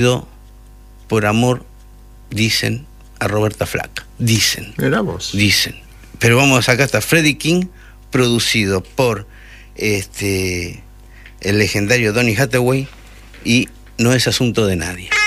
por amor, dicen, a Roberta Flack. Dicen. Mirá vos. Dicen. Pero vamos, acá está Freddie King, producido por el legendario Donny Hathaway, y No es asunto de nadie.